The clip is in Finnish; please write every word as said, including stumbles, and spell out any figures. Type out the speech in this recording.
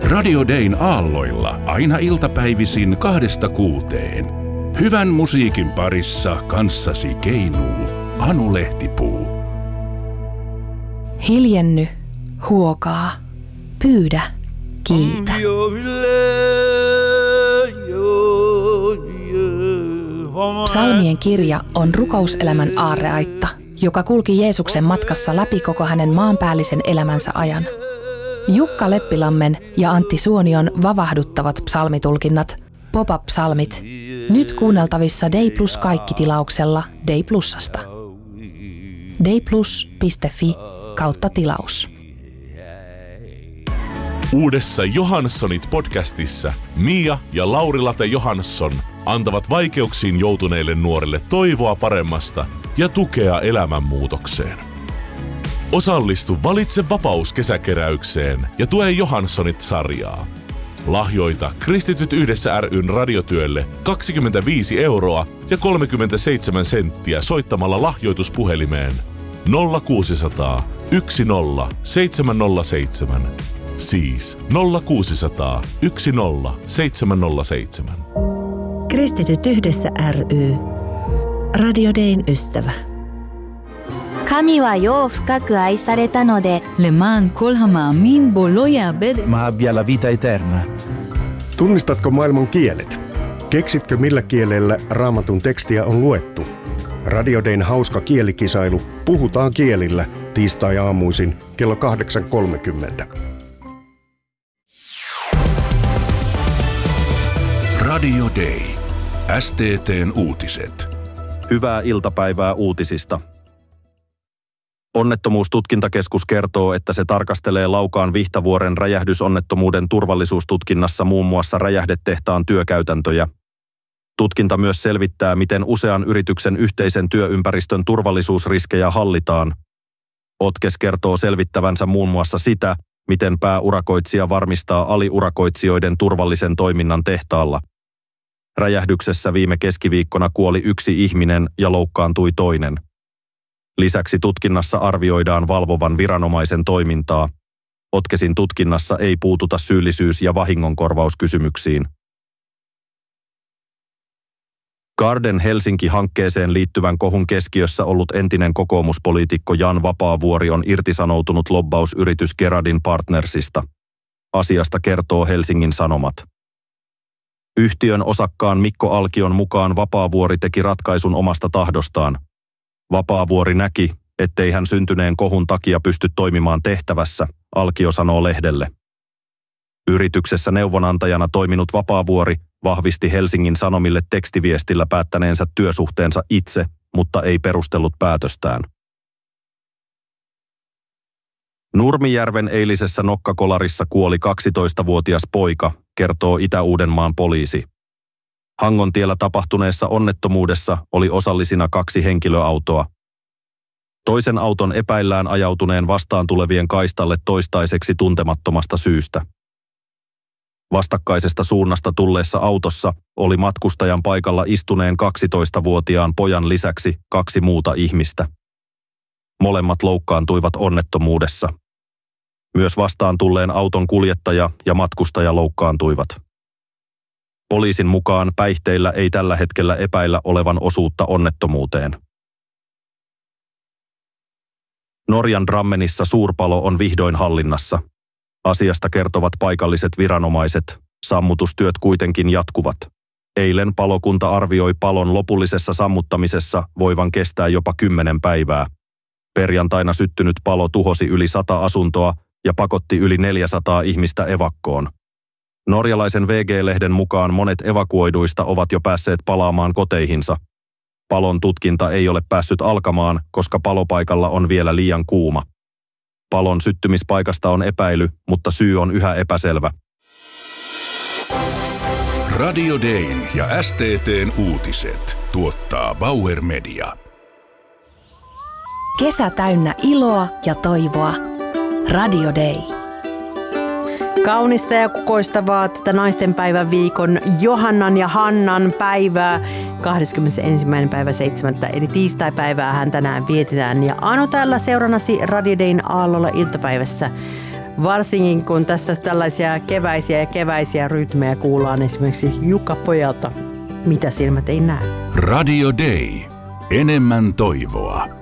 Radio Dayn aalloilla aina iltapäivisin kahdesta kuuteen. Hyvän musiikin parissa kanssasi keinuu Anu Lehtipuu. Hiljenny, huokaa, pyydä, kiitä. Psalmien kirja on rukouselämän aarreaitta, joka kulki Jeesuksen matkassa läpi koko hänen maanpäällisen elämänsä ajan. Jukka Leppilammen ja Antti Suonion vavahduttavat psalmitulkinnat, pop-up-psalmit, nyt kuunneltavissa Day Plus kaikki-tilauksella Day Plusasta. dayplus piste fi kautta tilaus. Uudessa Johanssonit podcastissa Mia ja Lauri-Late Johansson antavat vaikeuksiin joutuneille nuorille toivoa paremmasta ja tukea elämänmuutokseen. Osallistu Valitse vapaus -kesäkeräykseen ja tue Johanssonit-sarjaa. Lahjoita Kristityt yhdessä ry:n radiotyölle kaksikymmentäviisi euroa ja kolmekymmentäseitsemän senttiä soittamalla lahjoituspuhelimeen nolla kuusisataa yksi nolla seitsemän nolla seitsemän. Siis nolla kuusisataa yksi nolla seitsemän nolla seitsemän. Kristityt yhdessä ry. Radio Dayn ystävä. 神はよう深く愛されたので למען כל המאמין בו לא יאבד. Ma abbia la vita eterna. Tunnistatko maailman kielet? Keksitkö millä kielellä Raamatun tekstiä on luettu? Radio Dayn hauska kielikisailu Puhutaan kielillä tiistai-aamuisin kello kahdeksan kolmekymmentä. Radio Day. S T T:n uutiset. Hyvää iltapäivää uutisista. Onnettomuustutkintakeskus kertoo, että se tarkastelee Laukaan Vihtavuoren räjähdysonnettomuuden turvallisuustutkinnassa muun muassa räjähdetehtaan työkäytäntöjä. Tutkinta myös selvittää, miten usean yrityksen yhteisen työympäristön turvallisuusriskejä hallitaan. Otkes kertoo selvittävänsä muun muassa sitä, miten pääurakoitsija varmistaa aliurakoitsijoiden turvallisen toiminnan tehtaalla. Räjähdyksessä viime keskiviikkona kuoli yksi ihminen ja loukkaantui toinen. Lisäksi tutkinnassa arvioidaan valvovan viranomaisen toimintaa. Otkesin tutkinnassa ei puututa syyllisyys- ja vahingonkorvauskysymyksiin. Garden Helsinki-hankkeeseen liittyvän kohun keskiössä ollut entinen kokoomuspoliitikko Jan Vapaavuori on irtisanoutunut lobbausyritys Geradin Partnersista. Asiasta kertoo Helsingin Sanomat. Yhtiön osakkaan Mikko Alkion mukaan Vapaavuori teki ratkaisun omasta tahdostaan. Vapaavuori näki, ettei hän syntyneen kohun takia pysty toimimaan tehtävässä, Alkio sanoo lehdelle. Yrityksessä neuvonantajana toiminut Vapaavuori vahvisti Helsingin Sanomille tekstiviestillä päättäneensä työsuhteensa itse, mutta ei perustellut päätöstään. Nurmijärven eilisessä nokkakolarissa kuoli kaksitoistavuotias poika, kertoo Itä-Uudenmaan poliisi. Hangontiellä tapahtuneessa onnettomuudessa oli osallisina kaksi henkilöautoa. Toisen auton epäillään ajautuneen vastaan tulevien kaistalle toistaiseksi tuntemattomasta syystä. Vastakkaisesta suunnasta tulleessa autossa oli matkustajan paikalla istuneen kaksitoistavuotiaan pojan lisäksi kaksi muuta ihmistä. Molemmat loukkaantuivat onnettomuudessa. Myös vastaan tulleen auton kuljettaja ja matkustaja loukkaantuivat. Poliisin mukaan päihteillä ei tällä hetkellä epäillä olevan osuutta onnettomuuteen. Norjan Drammenissa suurpalo on vihdoin hallinnassa. Asiasta kertovat paikalliset viranomaiset, sammutustyöt kuitenkin jatkuvat. Eilen palokunta arvioi palon lopullisessa sammuttamisessa voivan kestää jopa kymmenen päivää. Perjantaina syttynyt palo tuhosi yli sata asuntoa ja pakotti yli neljäsataa ihmistä evakkoon. Norjalaisen V G-lehden mukaan monet evakuoiduista ovat jo päässeet palaamaan koteihinsa. Palon tutkinta ei ole päässyt alkamaan, koska palopaikalla on vielä liian kuuma. Palon syttymispaikasta on epäily, mutta syy on yhä epäselvä. Radio Dayn ja S T T:n uutiset tuottaa Bauer Media. Kesä täynnä iloa ja toivoa. Radio Day. Kaunista ja kukoistavaa tätä naistenpäivän viikon Johannan ja Hannan päivää. kahdeskymmenesensimmäinen päivä seitsemättä eli tiistaipäivää hän tänään vietetään. Ja Anu täällä seurannasi Radio Dayn aallolla iltapäivässä Varsinkin kun tässä tällaisia keväisiä ja keväisiä rytmejä kuullaan esimerkiksi Jukka Pojalta, mitä silmät ei näe. Radio Day. Enemmän toivoa.